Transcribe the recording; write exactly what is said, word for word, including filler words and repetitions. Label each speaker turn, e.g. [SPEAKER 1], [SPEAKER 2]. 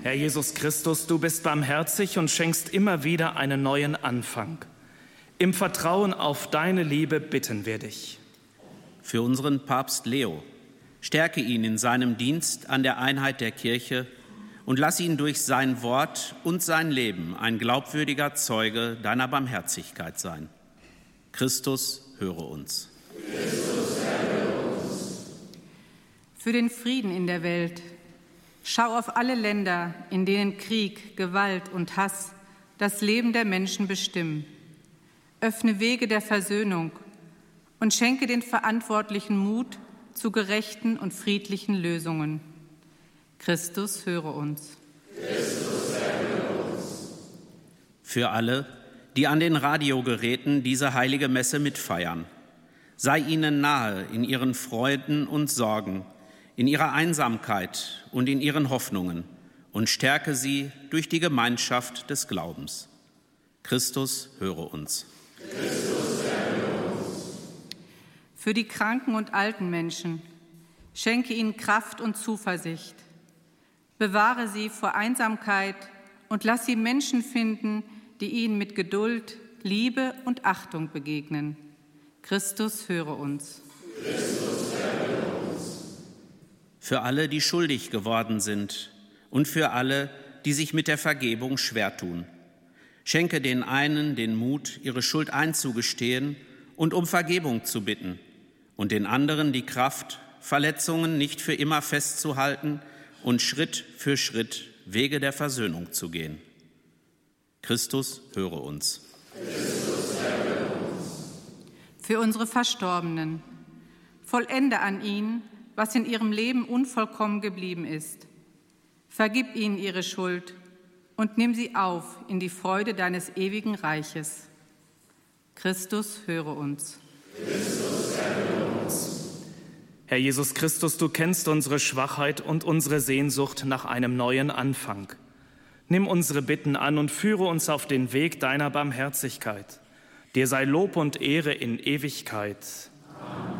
[SPEAKER 1] Herr Jesus Christus, du bist barmherzig und schenkst immer wieder einen neuen Anfang. Im Vertrauen auf deine Liebe bitten wir dich.
[SPEAKER 2] Für unseren Papst Leo, stärke ihn in seinem Dienst an der Einheit der Kirche und lass ihn durch sein Wort und sein Leben ein glaubwürdiger Zeuge deiner Barmherzigkeit sein. Christus, höre uns.
[SPEAKER 3] Christus, erhöre uns.
[SPEAKER 4] Für den Frieden in der Welt. Schau auf alle Länder, in denen Krieg, Gewalt und Hass das Leben der Menschen bestimmen. Öffne Wege der Versöhnung und schenke den Verantwortlichen Mut zu gerechten und friedlichen Lösungen. Christus, höre uns.
[SPEAKER 3] Christus, erhöre uns.
[SPEAKER 2] Für alle, die an den Radiogeräten diese heilige Messe mitfeiern, sei ihnen nahe in ihren Freuden und Sorgen, in ihrer Einsamkeit und in ihren Hoffnungen und stärke sie durch die Gemeinschaft des Glaubens. Christus, höre uns.
[SPEAKER 3] Christus, erhöre uns.
[SPEAKER 4] Für die kranken und alten Menschen, schenke ihnen Kraft und Zuversicht. Bewahre sie vor Einsamkeit und lass sie Menschen finden, die ihnen mit Geduld, Liebe und Achtung begegnen. Christus, höre uns.
[SPEAKER 3] Christus, erhöre uns.
[SPEAKER 2] Für alle, die schuldig geworden sind und für alle, die sich mit der Vergebung schwer tun. Schenke den einen den Mut, ihre Schuld einzugestehen und um Vergebung zu bitten, und den anderen die Kraft, Verletzungen nicht für immer festzuhalten und Schritt für Schritt Wege der Versöhnung zu gehen. Christus, höre uns.
[SPEAKER 3] Christus, erhöre uns.
[SPEAKER 4] Für unsere Verstorbenen, vollende an ihnen, was in ihrem Leben unvollkommen geblieben ist. Vergib ihnen ihre Schuld und nimm sie auf in die Freude deines ewigen Reiches. Christus, höre uns.
[SPEAKER 3] Christus, erhöre uns.
[SPEAKER 1] Herr Jesus Christus, du kennst unsere Schwachheit und unsere Sehnsucht nach einem neuen Anfang. Nimm unsere Bitten an und führe uns auf den Weg deiner Barmherzigkeit. Dir sei Lob und Ehre in Ewigkeit.